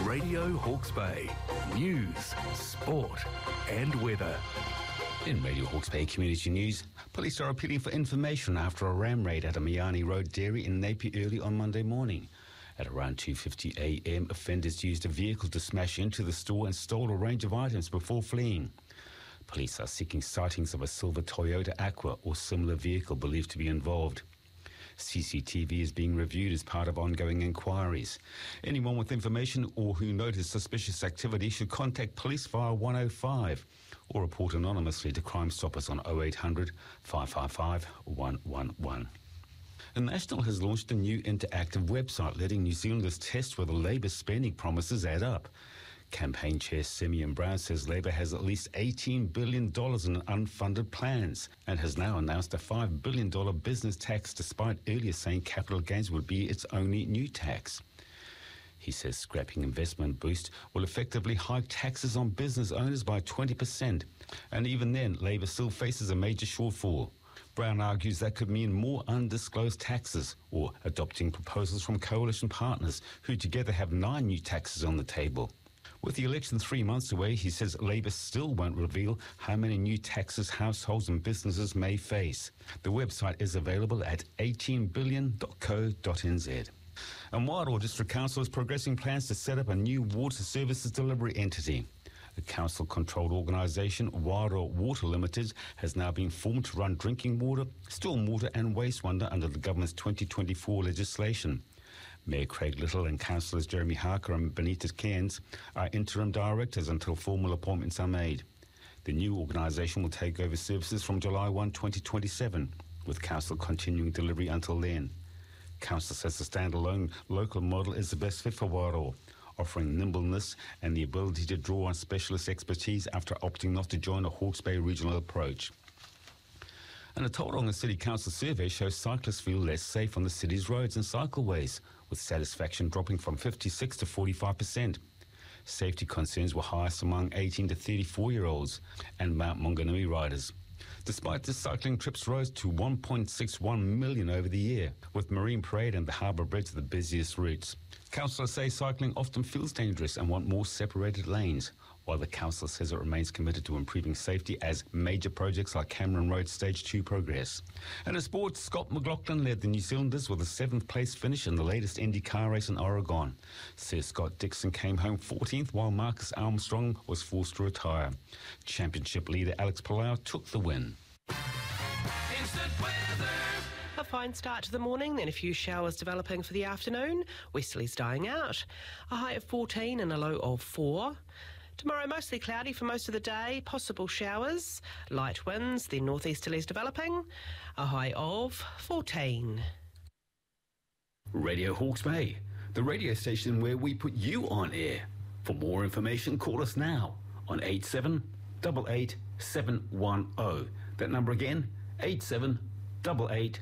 Radio Hawke's Bay. News, sport and weather. In Radio Hawke's Bay Community News, police are appealing for information after a ram raid at a Miani Road dairy in Napier early on Monday morning. At around 2:50 a.m, offenders used a vehicle to smash into the store and stole a range of items before fleeing. Police are seeking sightings of a silver Toyota Aqua or similar vehicle believed to be involved. CCTV is being reviewed as part of ongoing inquiries. Anyone with information or who noticed suspicious activity should contact police via 105 or report anonymously to Crime Stoppers on 0800 555 111. The National has launched a new interactive website letting New Zealanders test whether Labour's spending promises add up. Campaign Chair Simeon Brown says Labour has at least $18 billion in unfunded plans and has now announced a $5 billion business tax despite earlier saying capital gains would be its only new tax. He says scrapping investment boost will effectively hike taxes on business owners by 20%, and even then Labour still faces a major shortfall. Brown argues that could mean more undisclosed taxes or adopting proposals from coalition partners who together have 9 new taxes on the table. With the election 3 months away, he says Labour still won't reveal how many new taxes households and businesses may face. The website is available at 18billion.co.nz. And Wairoa District Council is progressing plans to set up a new water services delivery entity. The council-controlled organisation, Wairoa Water Limited, has now been formed to run drinking water, stormwater and wastewater under the government's 2024 legislation. Mayor Craig Little and councillors Jeremy Harker and Benitez Cairns are interim directors until formal appointments are made. The new organisation will take over services from July 1, 2027, with council continuing delivery until then. Council says the standalone local model is the best fit for Wairoa, offering nimbleness and the ability to draw on specialist expertise after opting not to join a Hawke's Bay regional approach. And a Tauranga City Council survey shows cyclists feel less safe on the city's roads and cycleways, with satisfaction dropping from 56 to 45%. Safety concerns were highest among 18 to 34-year-olds and Mount Maunganui riders. Despite this, cycling trips rose to 1.61 million over the year, with Marine Parade and the Harbour Bridge the busiest routes. Councillors say cycling often feels dangerous and want more separated lanes, while the council says it remains committed to improving safety as major projects like Cameron Road Stage 2 progress. And in sports, Scott McLaughlin led the New Zealanders with a 7th place finish in the latest Indy car race in Oregon. Sir Scott Dixon came home 14th, while Marcus Armstrong was forced to retire. Championship leader Alex Palau took the win. Instant weather. A fine start to the morning, then a few showers developing for the afternoon. Westerlies dying out. A high of 14 and a low of 4. Tomorrow mostly cloudy for most of the day, possible showers, light winds, then northeasterlies developing. A high of 14. Radio Hawke's Bay, the radio station where we put you on air. For more information, call us now on 8788 710. That number again, 8788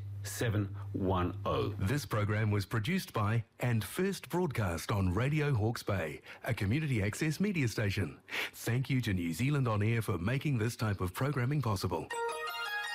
710. This program was produced by and first broadcast on Radio Hawke's Bay, a community access media station. Thank you to New Zealand On Air for making this type of programming possible.